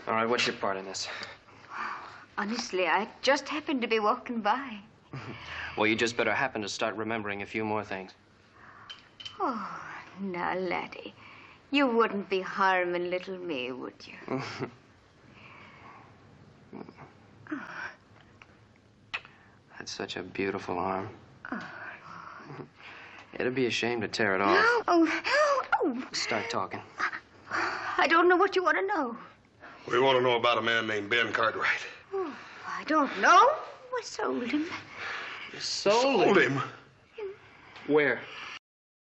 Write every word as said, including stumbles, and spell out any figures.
All right, what's your part in this? Honestly, I just happened to be walking by. Well, you just better happen to start remembering a few more things. Oh, now, laddie, you wouldn't be harming little me, would you? That's such a beautiful arm. Oh. It'd be a shame to tear it off. Oh, oh. Start talking. I don't know what you want to know. We want to know about a man named Ben Cartwright. Oh, I don't know. I sold him. You sold, sold him? him? Where?